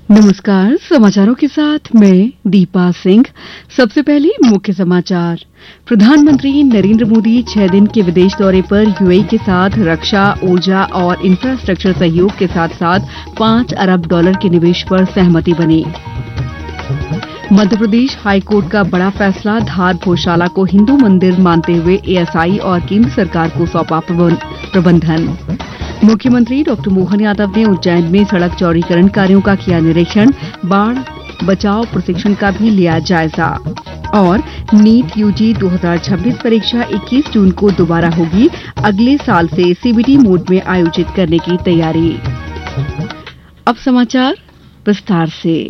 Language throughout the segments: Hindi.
नमस्कार। समाचारों के साथ मैं दीपा सिंह। सबसे पहले मुख्य समाचार। प्रधानमंत्री नरेंद्र मोदी 6 दिन के विदेश दौरे पर यूएई के साथ रक्षा, ऊर्जा और इंफ्रास्ट्रक्चर सहयोग के साथ साथ $5 अरब के निवेश पर सहमति बनी। मध्य प्रदेश हाईकोर्ट का बड़ा फैसला, धार भोजशाला को हिंदू मंदिर मानते हुए एएसआई और केंद्र सरकार को सौंपा प्रबंधन। मुख्यमंत्री डॉक्टर मोहन यादव ने उज्जैन में सड़क चौड़ीकरण कार्यों का किया निरीक्षण, बाढ़ बचाव प्रशिक्षण का भी लिया जायजा। और नीट यूजी 2026 परीक्षा 21 जून को दोबारा होगी, अगले साल से सीबीटी मोड में आयोजित करने की तैयारी। अब समाचार विस्तार से।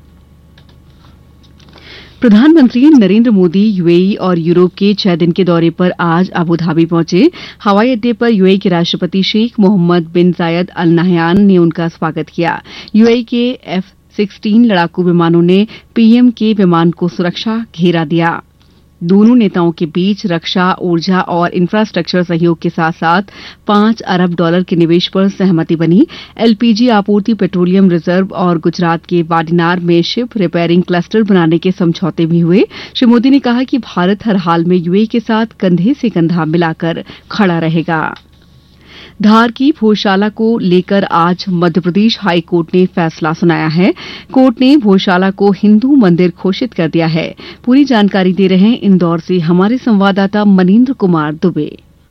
प्रधानमंत्री नरेंद्र मोदी यूएई और यूरोप के 6 दिन के दौरे पर आज अबू धाबी पहुंचे। हवाई अड्डे पर यूएई के राष्ट्रपति शेख मोहम्मद बिन जायद अल नहयान ने उनका स्वागत किया। यूएई के F-16 लड़ाकू विमानों ने पीएम के विमान को सुरक्षा घेरा दिया। दोनों नेताओं के बीच रक्षा, ऊर्जा और इंफ्रास्ट्रक्चर सहयोग के साथ साथ $5 अरब के निवेश पर सहमति बनी। एलपीजी आपूर्ति, पेट्रोलियम रिजर्व और गुजरात के वाडीनार में शिप रिपेयरिंग क्लस्टर बनाने के समझौते भी हुए। श्री मोदी ने कहा कि भारत हर हाल में यूएई के साथ कंधे से कंधा मिलाकर खड़ा रहेगा। धार की भोजशाला को लेकर आज मध्य प्रदेश हाईकोर्ट ने फैसला सुनाया है। कोर्ट ने भोजशाला को हिंदू मंदिर घोषित कर दिया है। पूरी जानकारी दे रहे हैं इंदौर से हमारे संवाददाता मनीन्द्र कुमार दुबे।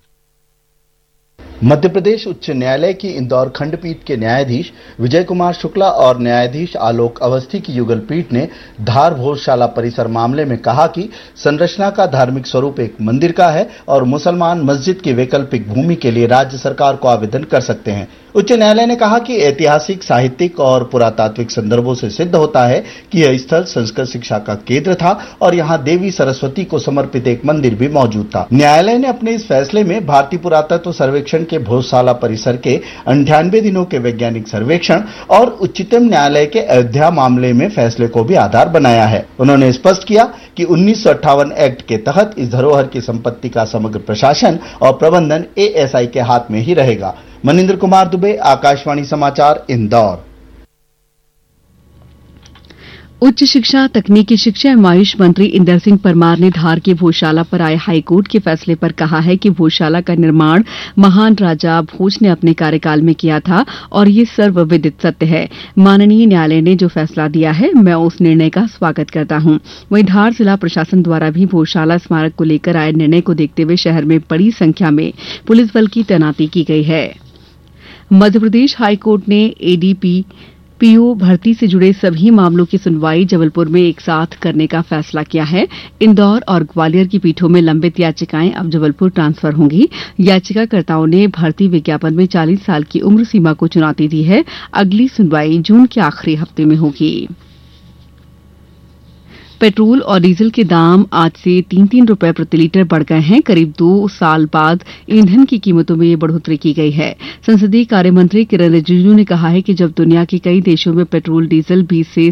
मध्य प्रदेश उच्च न्यायालय की इंदौर खंडपीठ के न्यायाधीश विजय कुमार शुक्ला और न्यायाधीश आलोक अवस्थी की युगल पीठ ने धार भोजशाला परिसर मामले में कहा कि संरचना का धार्मिक स्वरूप एक मंदिर का है और मुसलमान मस्जिद की वैकल्पिक भूमि के लिए राज्य सरकार को आवेदन कर सकते हैं। उच्च न्यायालय ने कहा कि ऐतिहासिक, साहित्यिक और पुरातात्विक संदर्भों से सिद्ध होता है कि यह स्थल संस्कृत शिक्षा का केंद्र था और यहाँ देवी सरस्वती को समर्पित एक मंदिर भी मौजूद था। न्यायालय ने अपने इस फैसले में भारतीय पुरातत्व सर्वेक्षण के भोजशाला परिसर के 98 दिनों के वैज्ञानिक सर्वेक्षण और उच्चतम न्यायालय के अयोध्या मामले में फैसले को भी आधार बनाया है। उन्होंने स्पष्ट किया कि 1958 एक्ट के तहत इस धरोहर की संपत्ति का समग्र प्रशासन और प्रबंधन एएसआई के हाथ में ही रहेगा। मनीन्द्र कुमार दुबे, आकाशवाणी समाचार, इंदौर। उच्च शिक्षा, तकनीकी शिक्षा एवं आयुष मंत्री इंदर सिंह परमार ने धार के भोजशाला पर आए हाईकोर्ट के फैसले पर कहा है कि भोजशाला का निर्माण महान राजा भोज ने अपने कार्यकाल में किया था और ये सर्वविदित सत्य है। माननीय न्यायालय ने जो फैसला दिया है, मैं उस निर्णय का स्वागत करता हूं। वहीं धार जिला प्रशासन द्वारा भी भोजशाला स्मारक को लेकर आए निर्णय को देखते हुए शहर में बड़ी संख्या में पुलिस बल की तैनाती की गई है। मध्य प्रदेश हाईकोर्ट ने एडीपी पीओ भर्ती से जुड़े सभी मामलों की सुनवाई जबलपुर में एक साथ करने का फैसला किया है। इंदौर और ग्वालियर की पीठों में लंबित याचिकाएं अब जबलपुर ट्रांसफर होंगी। याचिकाकर्ताओं ने भर्ती विज्ञापन में 40 साल की उम्र सीमा को चुनौती दी है। अगली सुनवाई जून के आखिरी हफ्ते में होगी। पेट्रोल और डीजल के दाम आज से 3-3 रुपए प्रति लीटर बढ़ गए हैं। करीब 2 साल बाद ईंधन की कीमतों में ये बढ़ोतरी की गई है। संसदीय कार्य मंत्री किरण रिजिजू ने कहा है कि जब दुनिया के कई देशों में पेट्रोल डीजल 20 से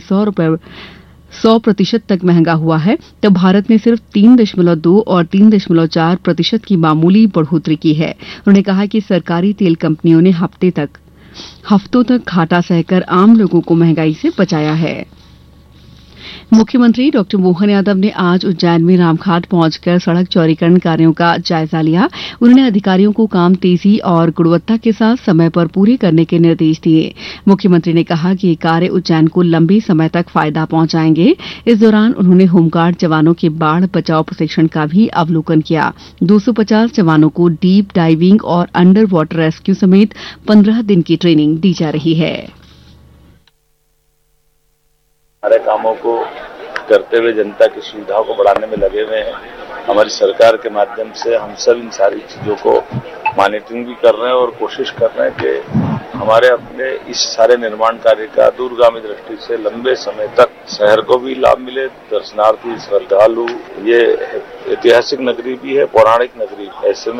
100% तक महंगा हुआ है, तब भारत ने सिर्फ 3.2 और 3.4% की मामूली बढ़ोतरी की है। उन्होंने कहा कि सरकारी तेल कंपनियों ने हफ्तों तक घाटा सहकर आम लोगों को महंगाई से बचाया है। मुख्यमंत्री डॉक्टर मोहन यादव ने आज उज्जैन में रामघाट पहुंचकर सड़क चौड़ीकरण कार्यों का जायजा लिया। उन्होंने अधिकारियों को काम तेजी और गुणवत्ता के साथ समय पर पूरे करने के निर्देश दिए। मुख्यमंत्री ने कहा कि ये कार्य उज्जैन को लंबे समय तक फायदा पहुंचाएंगे। इस दौरान उन्होंने होमगार्ड जवानों के बाढ़ बचाव प्रशिक्षण का भी अवलोकन किया। 250 जवानों को डीप डाइविंग और अंडर वाटर रेस्क्यू समेत 15 दिन की ट्रेनिंग दी जा रही है। हमारे कामों को करते हुए जनता की सुविधाओं को बढ़ाने में लगे हुए हैं। हमारी सरकार के माध्यम से हम सब इन सारी चीजों को मॉनिटरिंग भी कर रहे हैं और कोशिश कर रहे हैं कि हमारे अपने इस सारे निर्माण कार्य का दूरगामी दृष्टि से लंबे समय तक शहर को भी लाभ मिले, दर्शनार्थी, श्रद्धालु। ये ऐतिहासिक नगरी भी है, पौराणिक नगरी। ऐसे में